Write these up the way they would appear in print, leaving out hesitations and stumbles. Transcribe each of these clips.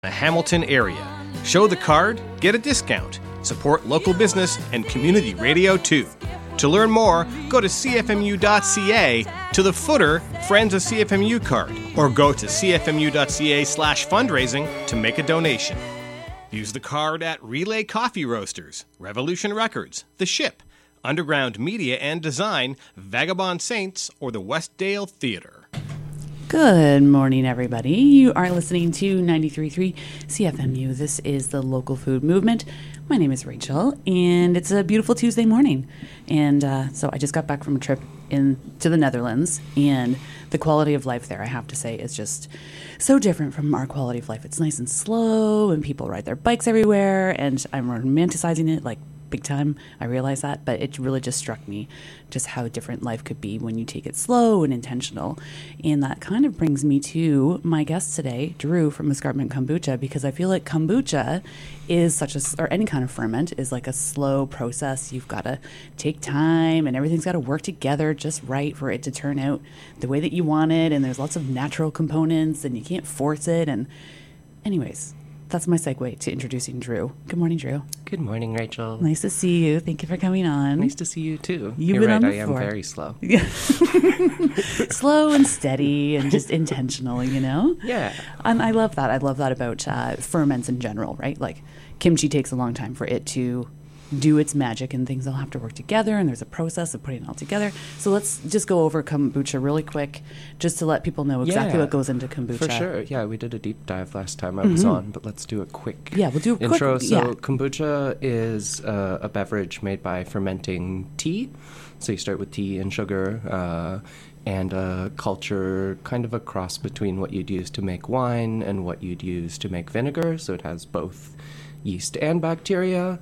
the Hamilton area. Show the card, get a discount. Support local business and community radio too. To learn more, go to cfmu.ca to the footer Friends of CFMU card, or go to cfmu.ca/fundraising to make a donation. Use the card at Relay Coffee Roasters, Revolution Records, The Ship, Underground Media and Design, Vagabond Saints, or the Westdale Theatre. Good morning, everybody. You are listening to 93.3 CFMU. This is the Local Food Movement. My name is Rachel, and it's a beautiful Tuesday morning. And so I just got back from a trip to the Netherlands, and the quality of life there, I have to say, is just so different from our quality of life. It's nice and slow, and people ride their bikes everywhere, and I'm romanticizing it like big time. I realize that, but it really just struck me just how different life could be when you take it slow and intentional. And that kind of brings me to my guest today, Drew from Escarpment Kombucha, because I feel like kombucha is or any kind of ferment is like a slow process. You've got to take time, and everything's got to work together just right for it to turn out the way that you want it. And there's lots of natural components, and you can't force it. And anyways, that's my segue to introducing Drew. Good morning, Drew. Good morning, Rachel. Nice to see you. Thank you for coming on. Nice to see you, too. You're right, on I before. am very slow. Slow and steady and just intentional, you know? Yeah. And I love that. I love that about ferments in general, right? Like kimchi takes a long time for it to do its magic, and things all have to work together, and there's a process of putting it all together. So let's just go over kombucha really quick, just to let people know exactly what goes into kombucha. For sure. Yeah, we did a deep dive last time I was on, but let's do a quick we'll do a intro. quick, So kombucha is a beverage made by fermenting tea. So you start with tea and sugar, and a culture, kind of a cross between what you'd use to make wine and what you'd use to make vinegar. So it has both yeast and bacteria.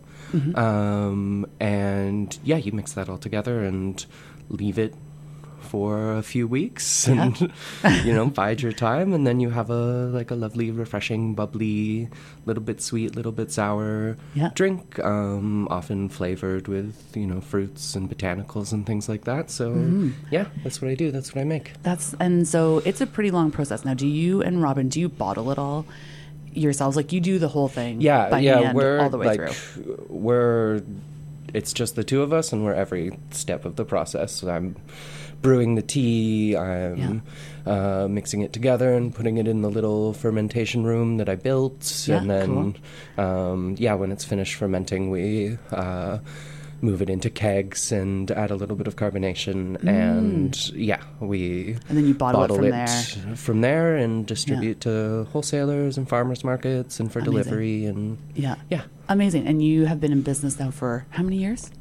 And yeah, you mix that all together and leave it for a few weeks and, bide your time. And then you have a lovely, refreshing, bubbly, little bit sweet, little bit sour drink, often flavored with, fruits and botanicals and things like that. So yeah, that's what I do. That's what I make. And so it's a pretty long process. Now, do you and Robin, bottle it all yourselves? Like, you do the whole thing by hand we're all the way through? It's just the two of us, and we're every step of the process. So I'm brewing the tea, I'm mixing it together and putting it in the little fermentation room that I built, and then when it's finished fermenting, we move it into kegs and add a little bit of carbonation, and then you bottle it from there and distribute to wholesalers and farmers markets and for delivery. And amazing. And you have been in business now for how many years?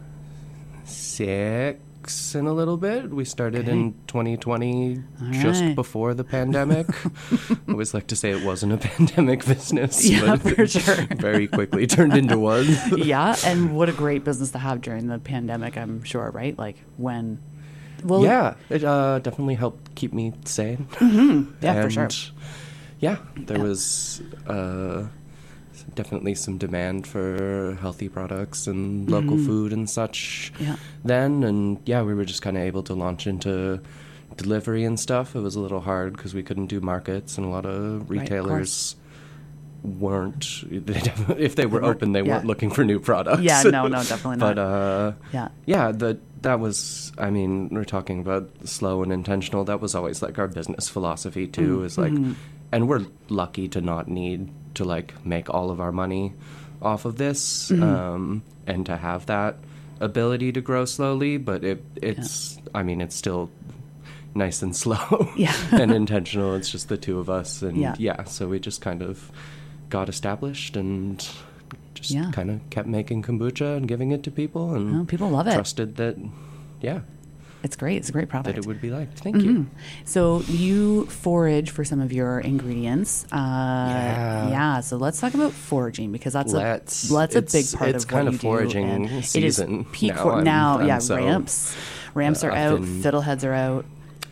6 and a little bit. We started in 2020, just before the pandemic. I always like to say it wasn't a pandemic business. Yeah, but for sure. Very quickly turned into one. Yeah, and what a great business to have during the pandemic, I'm sure, right? Like when... Well, yeah, it definitely helped keep me sane. Yeah, for sure. Yeah, there was... definitely some demand for healthy products and local food and such then. And we were just kind of able to launch into delivery and stuff. It was a little hard because we couldn't do markets, and a lot of retailers weren't, if they were open, they weren't looking for new products. Yeah, no, definitely not. But that was, I mean, we're talking about slow and intentional. That was always like our business philosophy too, is like, and we're lucky to not need to like make all of our money off of this, and to have that ability to grow slowly, but it's I mean, it's still nice and slow and intentional. It's just the two of us, and so we just kind of got established and just kind of kept making kombucha and giving it to people, and people love it. Trusted that it's great. It's a great product. That it would be liked. Thank you. So you forage for some of your ingredients. So let's talk about foraging, because that's a big part of what you do. It's kind of foraging season. It is peak ramps are out, fiddleheads are out.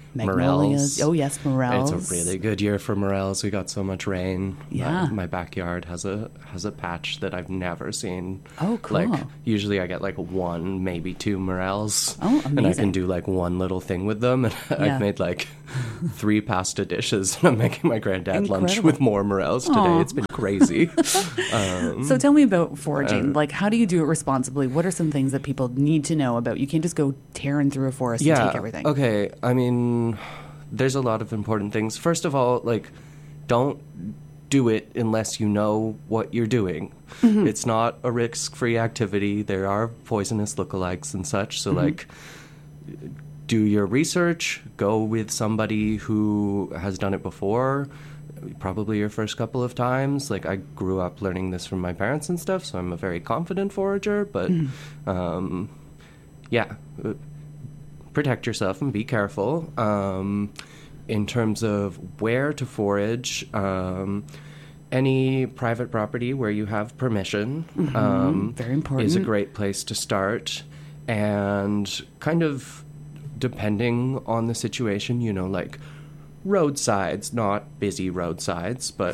Magnolias. morels. Oh, yes, morels. It's a really good year for morels. We got so much rain. Yeah. My backyard has a patch that I've never seen. Oh, cool. Like, usually I get like one, maybe two morels. Oh, And I amazing. can do like one little thing with them. And Yeah. I've made like 3 pasta dishes. And I'm making my granddad lunch Incredible. with more morels today. Aw. It's been crazy. So tell me about foraging. Like, how do you do it responsibly? What are some things that people need to know about? You can't just go tearing through a forest and take everything. Okay. I mean, there's a lot of important things. First of all, like, don't do it unless you know what you're doing. Mm-hmm. It's not a risk-free activity. There are poisonous lookalikes and such. So, Mm-hmm. like, do your research. Go with somebody who has done it before. Probably your first couple of times. Like, I grew up learning this from my parents and stuff, so I'm a very confident forager. But, yeah, protect yourself and be careful. In terms of where to forage, any private property where you have permission Very important. is a great place to start. And kind of depending on the situation, you know, like roadsides, not busy roadsides, but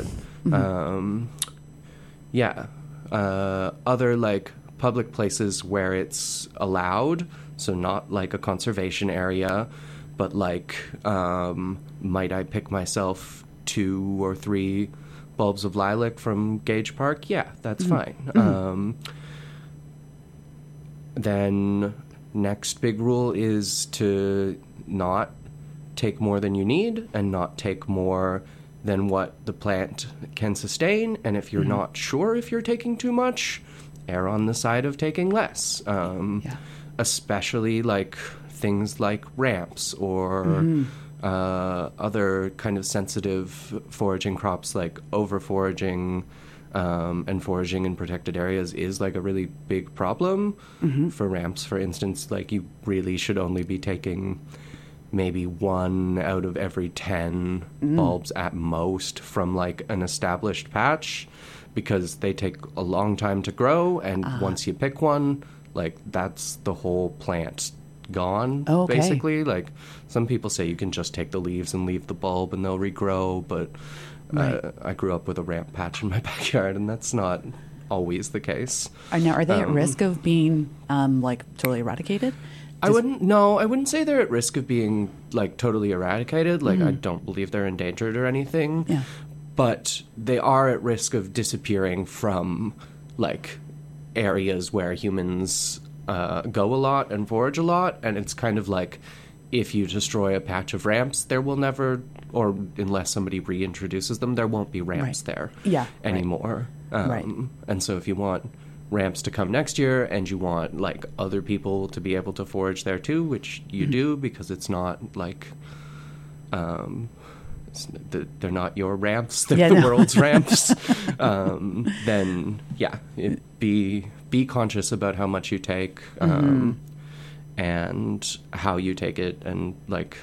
other like public places where it's allowed, so not like a conservation area, but like might I pick myself 2 or 3 bulbs of lilac from Gage Park? Yeah, that's fine. Then next big rule is to not take more than you need and not take more than what the plant can sustain. And if you're not sure if you're taking too much, err on the side of taking less. Especially like things like ramps or other kind of sensitive foraging crops, like over foraging and foraging in protected areas is like a really big problem. For ramps, for instance, like you really should only be taking maybe 1 out of every 10 bulbs at most from like an established patch, because they take a long time to grow, and once you pick one, like that's the whole plant gone. Oh, okay. Basically, like some people say you can just take the leaves and leave the bulb and they'll regrow, but I grew up with a ramp patch in my backyard, and that's not always the case. Now, are they at risk of being like totally eradicated? I wouldn't say they're at risk of being like totally eradicated. Like I don't believe they're endangered or anything. Yeah. But they are at risk of disappearing from like areas where humans go a lot and forage a lot, and it's kind of like if you destroy a patch of ramps, there will never, or unless somebody reintroduces them, there won't be ramps there anymore. Right. And so if you want ramps to come next year and you want like other people to be able to forage there too, which you do because it's not like they're not your ramps, they're the world's ramps, then be conscious about how much you take and how you take it. And like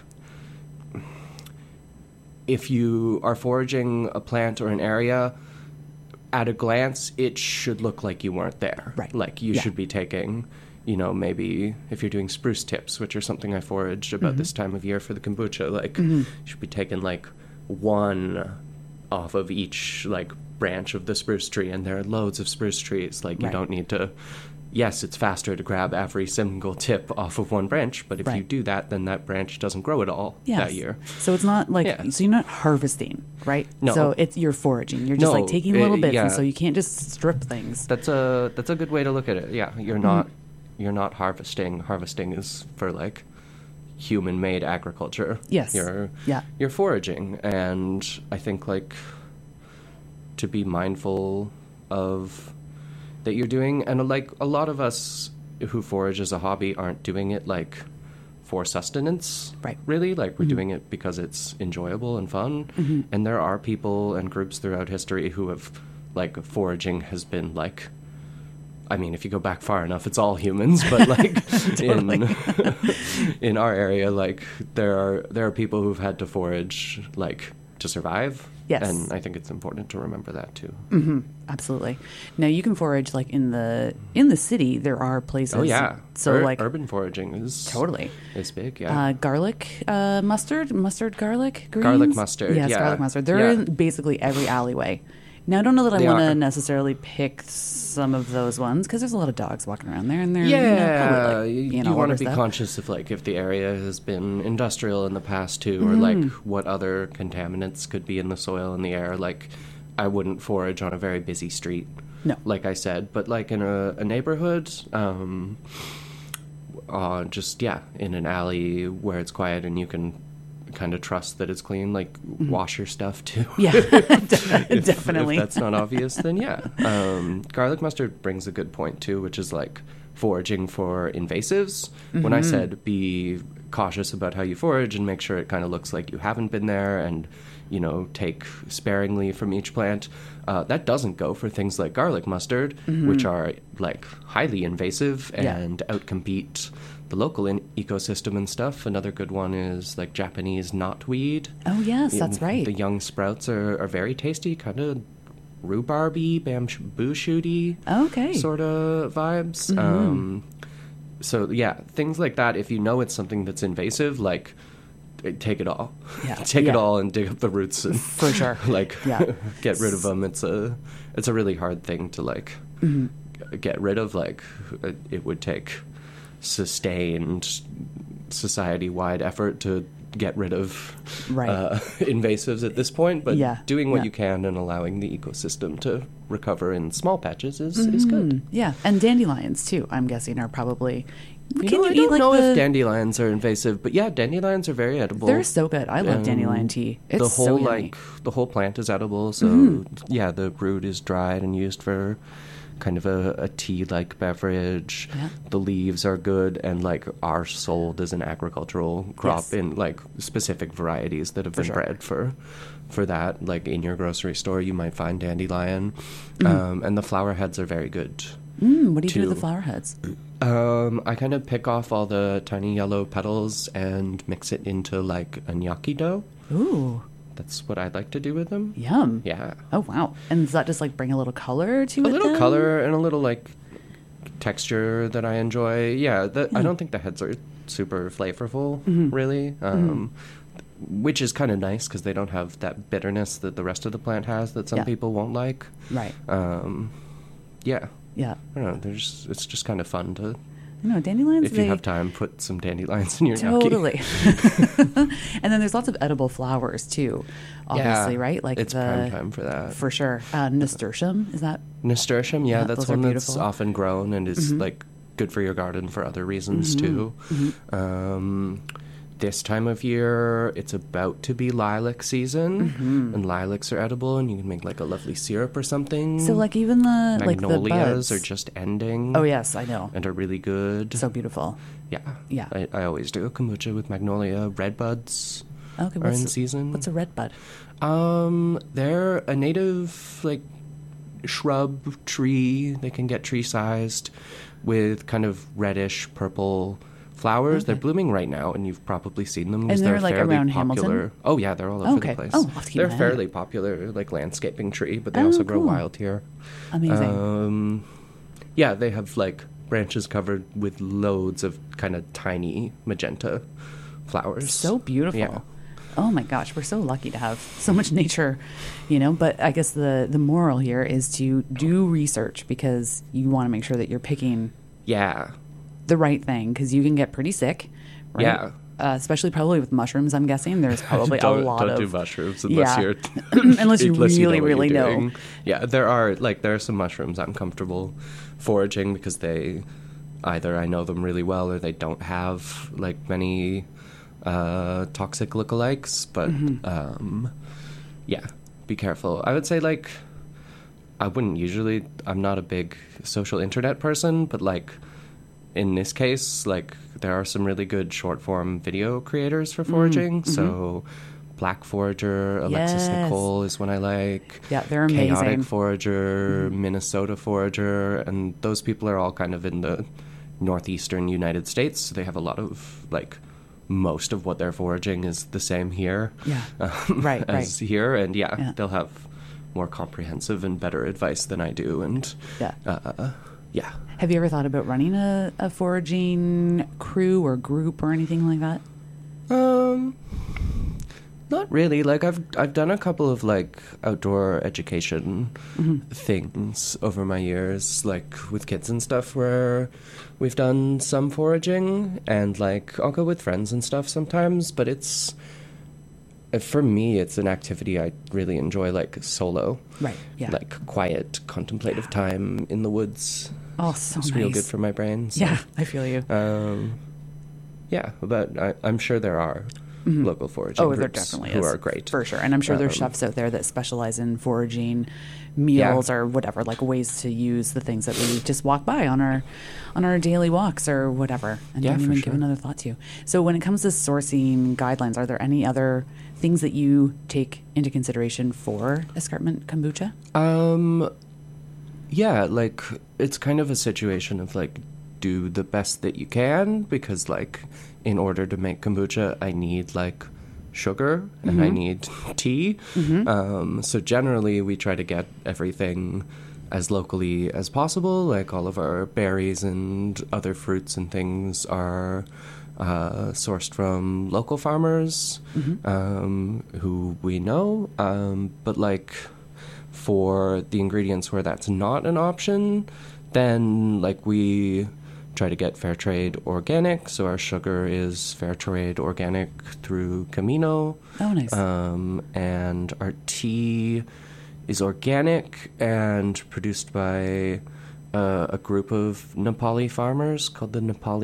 if you are foraging a plant or an area, at a glance, it should look like you weren't there. Right. Like you should be taking, you know, maybe if you're doing spruce tips, which are something I forage about this time of year for the kombucha, like you should be taking like 1 off of each like branch of the spruce tree, and there are loads of spruce trees. Like you don't need to. Yes, it's faster to grab every single tip off of 1 branch, but if you do that, then that branch doesn't grow at all that year. So it's not like, so you're not harvesting, right? No. So you're foraging. You're just like taking little bits, and so you can't just strip things. That's a good way to look at it. Yeah, you're not harvesting. Harvesting is for like human-made agriculture. Yes. You're foraging, and I think like to be mindful of that you're doing, and like a lot of us who forage as a hobby aren't doing it like for sustenance, right? Really, like we're doing it because it's enjoyable and fun. And there are people and groups throughout history who have like foraging has been like, I mean, if you go back far enough, it's all humans, but like in our area, like there are people who've had to forage like to survive. Yes. And I think it's important to remember that too. Absolutely. Now you can forage like in the city. There are places. Oh yeah. So like urban foraging is totally. It's big. Yeah. Garlic, mustard, garlic, greens. Garlic mustard, Yes, yeah. garlic mustard. They're in basically every alleyway. Now I don't know that I They want to are. necessarily pick some of those ones because there's a lot of dogs walking around there, and they're Yeah, probably, like, you want to be overstuffed. conscious of like if the area has been industrial in the past too, or like what other contaminants could be in the soil and the air. Like, I wouldn't forage on a very busy street. No. Like I said, but like in a neighborhood, in an alley where it's quiet and you can kind of trust that it's clean. Like, wash your stuff too. Yeah, definitely. If that's not obvious, then yeah. Garlic mustard brings a good point too, which is like foraging for invasives. When I said be cautious about how you forage and make sure it kind of looks like you haven't been there and, you know, take sparingly from each plant, that doesn't go for things like garlic mustard, which are like highly invasive and outcompete the local ecosystem and stuff. Another good one is like Japanese knotweed. Oh yes, that's right. The young sprouts are very tasty, kind of rhubarby, bamboo shooty Okay. sort of vibes. So yeah, things like that. If you know it's something that's invasive, like take it all. Yeah. Take it Yeah. all and dig up the roots and For sure. like Yeah. get rid of them. It's a really hard thing to like get rid of. Like it would take sustained society-wide effort to get rid of Right. invasives at this point, but Yeah. doing what Yeah. you can and allowing the ecosystem to recover in small patches is good. Yeah, and dandelions too. I'm guessing are probably. I eat don't like know the? if dandelions are invasive, but yeah, dandelions are very edible. They're so good. I love dandelion tea. It's the whole so yummy. the whole plant is edible, so yeah, the root is dried and used for kind of a tea-like beverage. Yeah. The leaves are good and like are sold as an agricultural crop Yes. in like specific varieties that have been sure. bred for that. Like in your grocery store, you might find dandelion, and the flower heads are very good. What do you do with to- the flower heads? I kind of pick off all the tiny yellow petals and mix it into like a gnocchi dough. Ooh, That's what I'd like to do with them. yum. Yeah. Oh wow. And does that just like bring a little color to A it? little then? color and a little like texture that I enjoy. Yeah, I don't think the heads are super flavorful, really. Which is kind of nice because they don't have that bitterness that the rest of the plant has that some Yeah. people won't like. Right. Yeah. Yeah. I don't know. It's just kind of fun to, No, dandelions. if you have time, put some dandelions in your gnocchi. Totally. And then there's lots of edible flowers too, obviously, Yeah, right? Like it's prime time for that. For sure. Nasturtium, is that? Nasturtium, yeah, Yeah, that's those are one that's beautiful. often grown and is like good for your garden for other reasons too. This time of year, it's about to be lilac season, and lilacs are edible, and you can make like a lovely syrup or something. So like even the like the Magnolias buds. are just ending. Oh yes, I know. and are really good. So beautiful. yeah, Yeah. I always do a kombucha with magnolia. Red buds Okay, are in season. What's a red bud? They're a native like shrub tree. They can get tree sized with kind of reddish purple flowers. They're blooming right now, and you've probably seen them because And they're, they're like, fairly around popular. Hamilton? Oh yeah, they're all over Okay. the place. Oh, I'll have to keep they're an eye out. fairly popular, like landscaping tree, but they Oh, also grow cool. wild here. Amazing. Yeah, they have like branches covered with loads of kind of tiny magenta flowers. So beautiful. Yeah. Oh my gosh, we're so lucky to have so much nature, But I guess the moral here is to do research because you want to make sure that you're picking Yeah. the right thing because you can get pretty sick, right? Yeah. Especially probably with mushrooms. I'm guessing there's probably a lot don't of do mushrooms unless Yeah. you're unless you unless really what really you're know. doing. Yeah, there are some mushrooms I'm comfortable foraging because they either I know them really well or they don't have like many toxic lookalikes. But yeah, be careful. I would say like I wouldn't usually. I'm not a big social internet person, but like in this case, like there are some really good short form video creators for foraging. So Black Forager, Alexis Yes. Nicole is one I like. Yeah, they're amazing. Chaotic Forager, Minnesota Forager, and those people are all kind of in the northeastern United States. So they have a lot of like most of what they're foraging is the same here. Yeah. Right, as right. here, and Yeah. they'll have more comprehensive and better advice than I do, and Yeah. Have you ever thought about running a foraging crew or group or anything like that? Not really. Like I've done a couple of like outdoor education things over my years, like with kids and stuff, where we've done some foraging, and like I'll go with friends and stuff sometimes. But it's for me, it's an activity I really enjoy, like solo, Right. Yeah. like quiet, contemplative time in the woods. Oh, so It's nice. real good for my brain. So. Yeah, I feel you. Yeah, but I'm sure there are local foraging Oh, there groups definitely who is. are great. For sure. And I'm sure there's chefs out there that specialize in foraging meals or whatever, like ways to use the things that we just walk by on our daily walks or whatever, and Yeah, don't for even sure. give another thought to. So when it comes to sourcing guidelines, are there any other things that you take into consideration for escarpment kombucha? Yeah, like it's kind of a situation of like do the best that you can, because like in order to make kombucha I need like sugar and I need tea. So generally we try to get everything as locally as possible. Like all of our berries and other fruits and things are sourced from local farmers who we know. But like for the ingredients where that's not an option, then like we try to get fair trade organic. So our sugar is fair trade organic through Camino. Oh, nice. And our tea is organic and produced by a group of Nepali farmers called the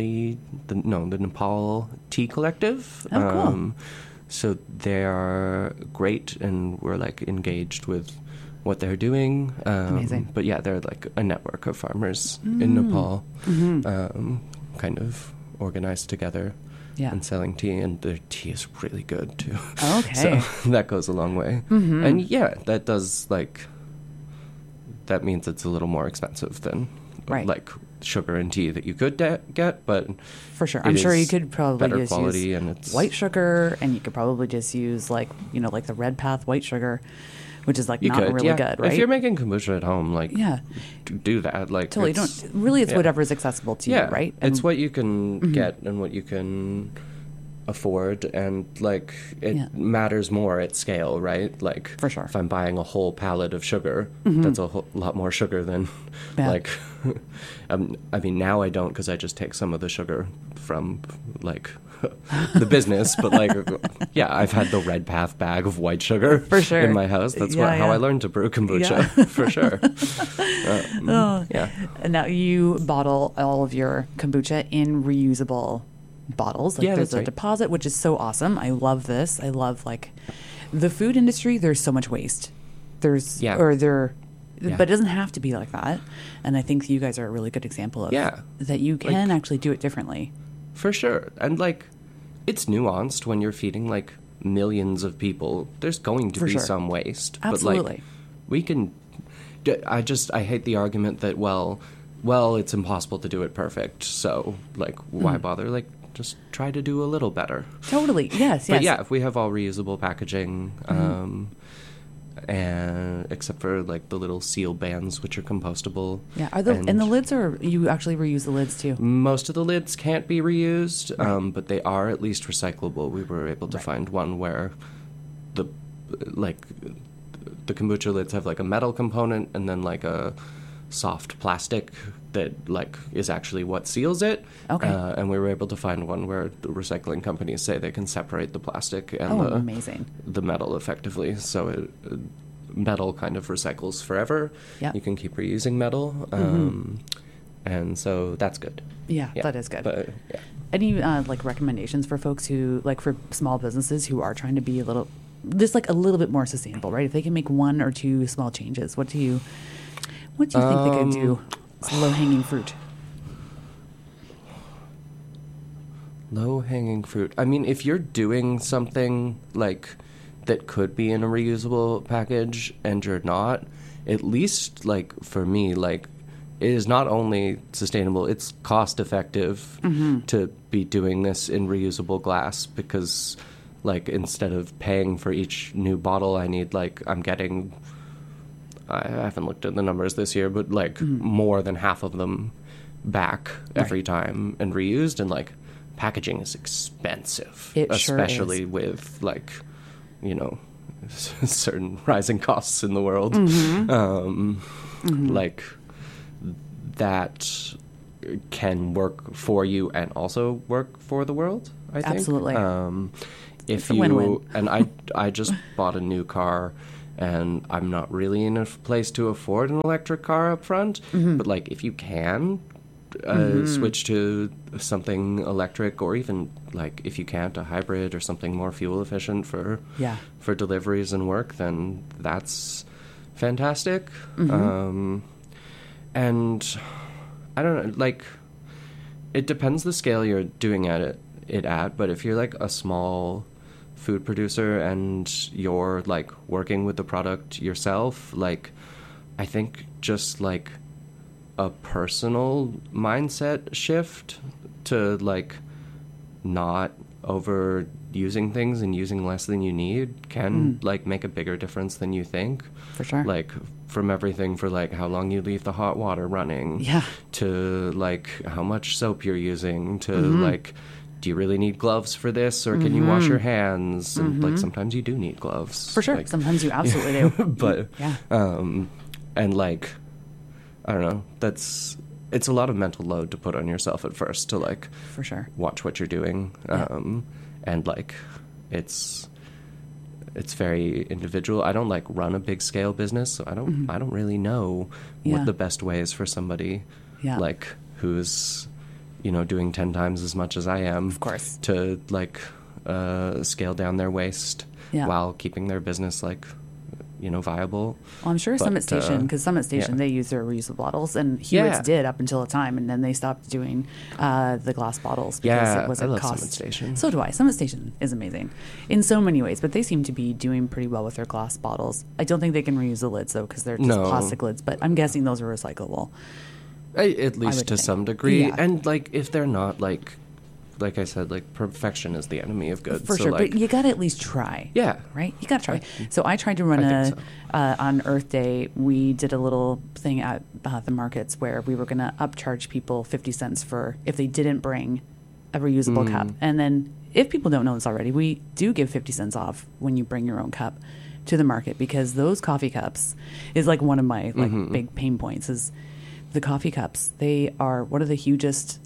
Nepal Tea Collective. Oh, cool. So they are great, and we're like engaged with what they're doing. Amazing. But yeah, they're like a network of farmers in Nepal, kind of organized together Yeah. and selling tea, and their tea is really good too. Okay. So that goes a long way. And yeah, that does like, that means it's a little more expensive than Right. like sugar and tea that you could get, but For sure. it I'm sure you is could probably better just quality, use and it's white sugar, and you could probably just use like the Red Path white sugar, which is like you not could, really yeah. good, right? If you're making kombucha at home, like Yeah. do that. Like Totally. it's- Don't really. It's yeah. whatever's accessible to Yeah, you, right? It's what you can get and what you can afford, and like it Yeah. matters more at scale, right? Like For sure. if I'm buying a whole pallet of sugar, that's a lot more sugar than Yeah. like I mean now I don't, because I just take some of the sugar from like the business, but like yeah, I've had the Red Path bag of white sugar For sure. in my house. That's Yeah, how yeah. I learned to brew kombucha. Yeah. For sure. Yeah. And now you bottle all of your kombucha in reusable bottles. Like Yeah, there's that's a right. deposit, which is so awesome. I love this. I love like the food industry. There's so much waste. There's Yeah. Yeah. but it doesn't have to be like that. And I think you guys are a really good example of Yeah. that you can actually do it differently. For sure. And like it's nuanced when you're feeding like millions of people. There's going to For be sure. some waste. But Absolutely. like we can I hate the argument that well it's impossible to do it perfect. So like why bother? Like just try to do a little better. Totally. Yes. But Yes. yeah, if we have all reusable packaging, and except for like the little seal bands which are compostable. Yeah. Are and the lids are you actually reuse the lids too? Most of the lids can't be reused, but they are at least recyclable. We were able to find one where the kombucha lids have like a metal component and then like a soft plastic that like is actually what seals it. Okay. And we were able to find one where the recycling companies say they can separate the plastic and Oh, amazing. the metal effectively, so metal kind of recycles forever. Yeah. You can keep reusing metal, and so that's good. Yeah, that is good. But yeah. Any like recommendations for folks who like for small businesses who are trying to be a little bit more sustainable, right? If they can make one or two small changes, what do you think they could do? It's low-hanging fruit. Low-hanging fruit. I mean, if you're doing something like that could be in a reusable package and you're not, at least like for me, like it is not only sustainable, it's cost effective to be doing this in reusable glass, because like instead of paying for each new bottle I need, like I'm getting, I haven't looked at the numbers this year, but like more than half of them back every time and reused. And like packaging is expensive, It sure especially is. with like, you know, certain rising costs in the world. Like that can work for you and also work for the world, I think. Absolutely. If It's a you win-win. and I just bought a new car, and I'm not really in a place to afford an electric car up front, but like if you can switch to something electric, or even like if you can't, a hybrid or something more fuel efficient for Yeah. deliveries and work, then that's fantastic. And I don't know, like it depends the scale you're doing it at, but if you're like a small food producer and you're like working with the product yourself, like I think just like a personal mindset shift to like not overusing things and using less than you need can like make a bigger difference than you think. For sure. Like from everything for like how long you leave the hot water running, Yeah. to like how much soap you're using, to like, do you really need gloves for this, or can you wash your hands? And like sometimes you do need gloves. For sure. Like, Sometimes you absolutely do. but Yeah. and like I don't know, it's a lot of mental load to put on yourself at first to like For sure. watch what you're doing. And like it's very individual. I don't like run a big scale business, so I don't really know Yeah. what the best way is for somebody Yeah. like who's, you know, doing 10 times as much as I am, Of course. to like scale down their waste Yeah. while keeping their business like, you know, viable. Well, I'm sure But, Summit Station, because Summit Station, yeah. they use their reusable bottles, and Hewitt's Yeah. did up until a time, and then they stopped doing the glass bottles because Yeah, it was I a love cost. Summit Station. So do I. Summit Station is amazing in so many ways, but they seem to be doing pretty well with their glass bottles. I don't think they can reuse the lids though, because they're just No. plastic lids. But I'm guessing those are recyclable. At least would to think. some degree. Yeah. And like if they're not, like I said, like perfection is the enemy of good. For so sure, like, but you got to at least try. Yeah. Right? You got to try. So I tried to run I think on Earth Day, we did a little thing at the markets where we were going to upcharge people 50 cents for if they didn't bring a reusable Mm. cup. And then if people don't know this already, we do give 50 cents off when you bring your own cup to the market, because those coffee cups is like one of my like big pain points is the coffee cups. They are one of the hugest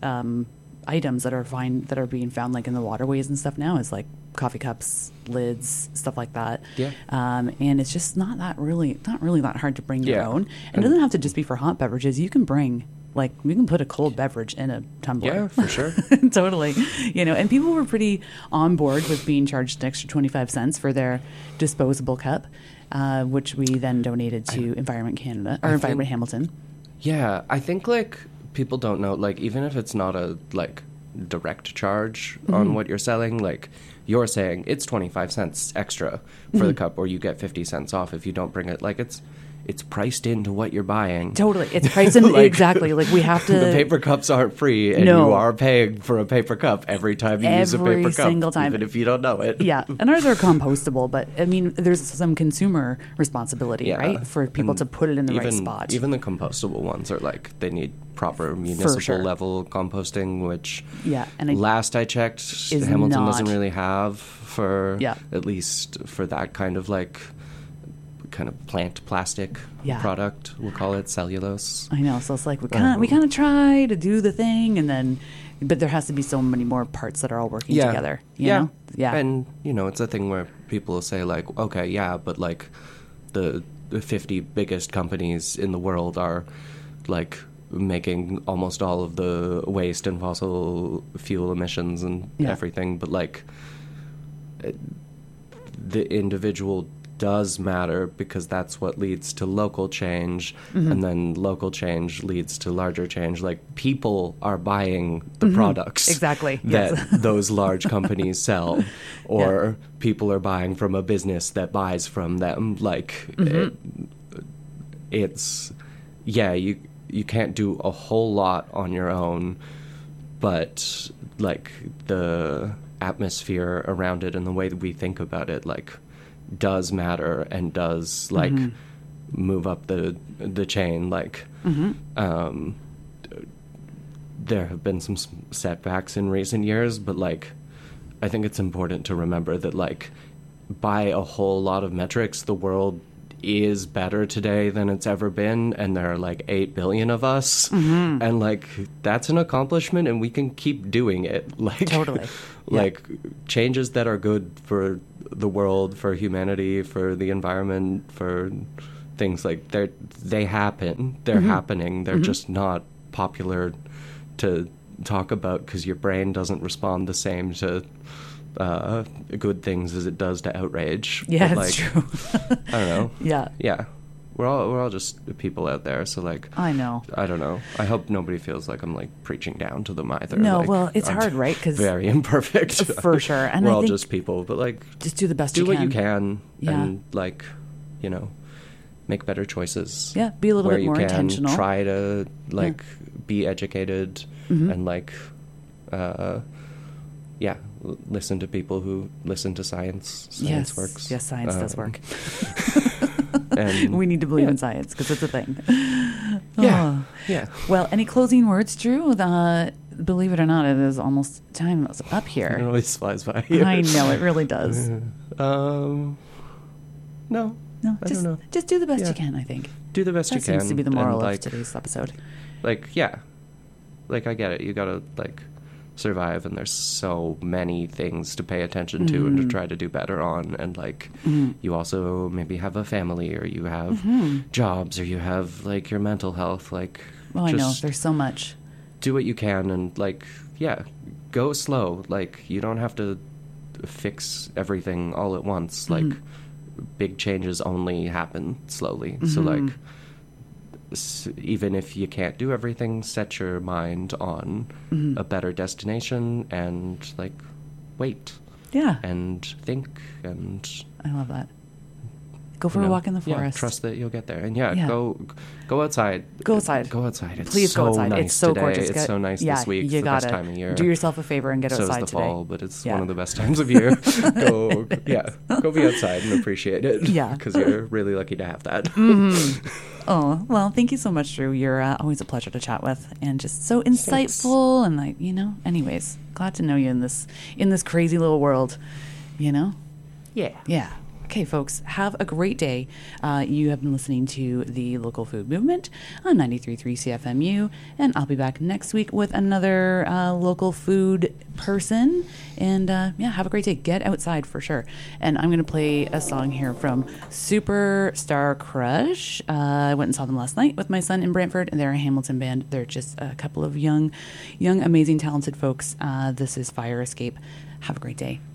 items that are being found like in the waterways and stuff now, is like coffee cups, lids, stuff like that. Yeah. And it's just not really that hard to bring your Yeah. own. And it doesn't have to just be for hot beverages. You can bring you can put a cold beverage in a tumbler. Yeah, for sure. Totally. You know, and people were pretty on board with being charged an extra 25 cents for their disposable cup, which we then donated to Environment Canada or Environment Hamilton. Yeah, I think like people don't know, like even if it's not a like direct charge on what you're selling, like you're saying it's 25 cents extra for the cup, or you get 50 cents off if you don't bring it. Like it's priced into what you're buying. Totally. It's priced in Like, exactly. Like we have to The paper cups aren't free, and No. you are paying for a paper cup every time you use a Every paper cup, single time. even if you don't know it. Yeah, and ours are compostable, but I mean, there's some consumer responsibility, Yeah. right, for people And to put it in the right even- spot. Even the compostable ones are like they need proper municipal sure. level composting, which Yeah, and I- last I checked, Is Hamilton doesn't not. really have for Yeah. at least for that kind of like kind of plant plastic Yeah. product. We'll call it cellulose. I know, so it's like we kind of try to do the thing, and then, but there has to be so many more parts that are all working together. You know? Yeah, And you know, it's a thing where people will say like, okay, yeah, but like the 50 biggest companies in the world are like making almost all of the waste and fossil fuel emissions and Yeah. everything, but like the individual does matter, because that's what leads to local change, and then local change leads to larger change. Like people are buying the products Exactly, that yes. those large companies sell, or people are buying from a business that buys from them. Like it's you can't do a whole lot on your own, but like the atmosphere around it and the way that we think about it like does matter and does like move up the chain. Like there have been some setbacks in recent years, but like I think it's important to remember that like by a whole lot of metrics the world is better today than it's ever been, and there are like 8 billion of us, and like that's an accomplishment, and we can keep doing it. Like Totally. like changes that are good for the world, for humanity, for the environment, for things like they happen. They're happening. They're just not popular to talk about because your brain doesn't respond the same to good things as it does to outrage. Yeah, But, it's like, true. I don't know. Yeah. We're all just people out there, so like I know. I don't know. I hope nobody feels like I'm like preaching down to them either. No, like, well, it's I'm hard, right? 'Cause very imperfect. For sure. And we're I all think just people, but like just do the best do you what can. you can Yeah. and like, you know, make better choices. Yeah, be a little where bit you more can. intentional. Try to like be educated and like listen to people who listen to science. Science works. Yes, science does work. And We need to believe in science because it's a thing. Yeah. Oh. Yeah. Well, any closing words, Drew? Believe it or not, it is almost time up It here. always flies by. I know, it really does. No. No, I don't know. just do the best Yeah. you can, I think. Do the best That you can. seems to be the and, moral like, of today's episode. Like, yeah. Like, I get it. You gotta, like, survive, and there's so many things to pay attention to and to try to do better on. And, like, you also maybe have a family, or you have jobs, or you have, like, your mental health. Like, Well, I know, just there's so much. do what you can and, like, yeah, go slow. Like, you don't have to fix everything all at once. Like, big changes only happen slowly. So, like, even if you can't do everything, set your mind on a better destination and, like, wait Yeah, and think and I love that. Go for you a know, walk in the forest. Yeah, trust that you'll get there. And Yeah. go outside. Go outside. Go outside. It's Please so go outside. Nice It's so today. gorgeous. It's so nice yeah, this week. You It's the best gotta time of year. do yourself a favor and get So is outside the today. fall, but it's Yeah. one of the best times of year. Go be outside and appreciate it. Yeah. Because you're really lucky to have that. Oh, well, thank you so much, Drew. You're always a pleasure to chat with and just so insightful. And like, anyways, glad to know you in this crazy little world, Yeah. Yeah. Okay, folks, have a great day. You have been listening to the Local Food Movement on 93.3 CFMU, and I'll be back next week with another local food person. And have a great day. Get outside for sure. And I'm going to play a song here from Superstar Crush. I went and saw them last night with my son in Brantford, and they're a Hamilton band. They're just a couple of young, amazing, talented folks. This is Fire Escape. Have a great day.